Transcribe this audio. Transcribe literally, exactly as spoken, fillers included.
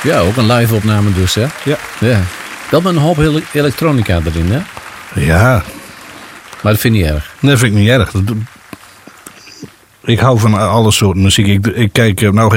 Ja, ook een live opname dus, hè? Ja. Ja. Wel met een hoop ele- elektronica erin, hè? Ja, Maar dat vind je niet erg. dat vind ik niet erg. Dat- Ik hou van alle soorten muziek. Ik, ik kijk, nou